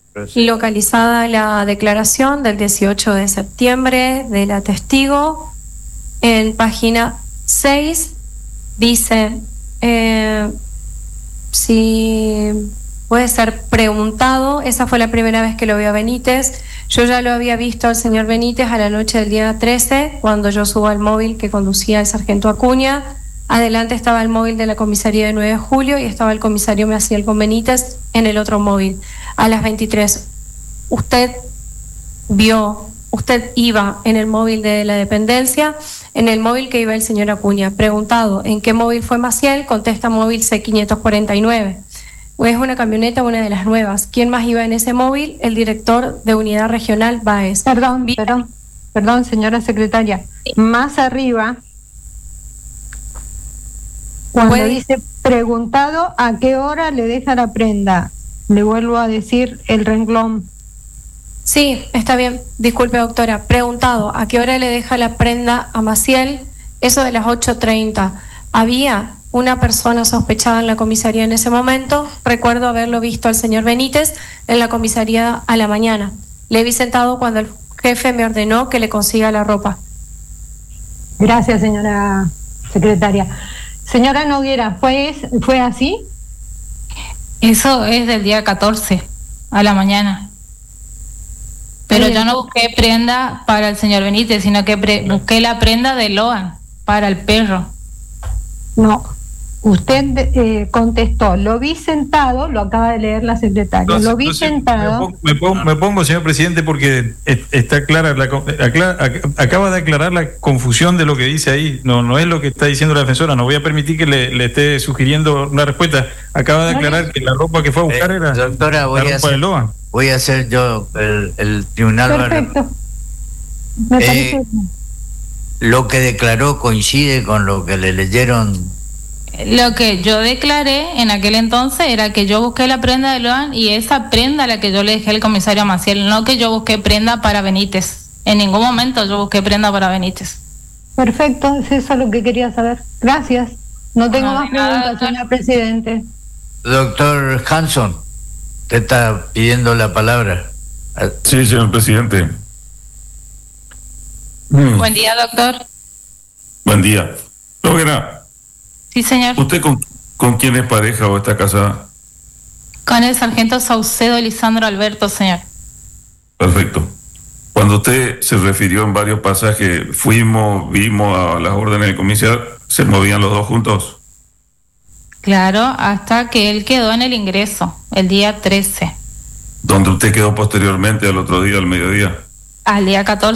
Localizada la declaración del 18 de septiembre de la testigo, en página 6 dice, si puede ser preguntado, esa fue la primera vez que lo vio a Benítez. Yo ya lo había visto al señor Benítez a la noche del día 13, cuando yo subo al móvil que conducía el sargento Acuña. Adelante estaba el móvil de la comisaría de 9 de julio y estaba el comisario Maciel con Benítez en el otro móvil. A las 23, usted iba en el móvil de la dependencia, en el móvil que iba el señor Acuña. Preguntado en qué móvil fue Maciel, contesta móvil C549. Es una camioneta, una de las nuevas. ¿Quién más iba en ese móvil? El director de Unidad Regional Báez. Perdón, señora secretaria. Más arriba, cuando dice preguntado a qué hora le deja la prenda, le vuelvo a decir el renglón. Sí, está bien. Disculpe, doctora. Preguntado a qué hora le deja la prenda a Maciel, eso de las 8:30. Había una persona sospechada en la comisaría en ese momento. Recuerdo haberlo visto al señor Benítez en la comisaría a la mañana. Le vi sentado cuando el jefe me ordenó que le consiga la ropa. Gracias, señora secretaria. Señora Noguera, ¿fue así? Eso es del día 14 a la mañana. Pero yo no busqué prenda para el señor Benítez, sino que busqué la prenda de Loan para el perro. No, usted contestó, lo vi sentado, lo acaba de leer la secretaria, lo vi sentado. Me pongo, señor presidente, porque está clara, acaba de aclarar la confusión de lo que dice ahí, no es lo que está diciendo la defensora, no voy a permitir que le esté sugiriendo una respuesta. Acaba de aclarar que la ropa que fue a buscar era doctora, la ropa de Loa. Voy a hacer yo el tribunal. Perfecto. Me parece lo que declaró coincide con lo que le leyeron. Lo que yo declaré en aquel entonces era que yo busqué la prenda de Loan y esa prenda la que yo le dejé al comisario Maciel, no que yo busqué prenda para Benítez. En ningún momento yo busqué prenda para Benítez. Perfecto, es eso lo que quería saber. Gracias. No tengo más preguntas, señor presidente. Doctor Hanson, usted está pidiendo la palabra. Sí, señor presidente. Buen día, doctor. Buen día. Noguera. Sí, señor. ¿Usted con quién es pareja o está casada? Con el sargento Saucedo Lisandro Alberto, señor. Perfecto. Cuando usted se refirió en varios pasajes, vimos a las órdenes del comisario, ¿se movían los dos juntos? Claro, hasta que él quedó en el ingreso, el día 13. ¿Donde usted quedó posteriormente al otro día, al mediodía? Al día 14.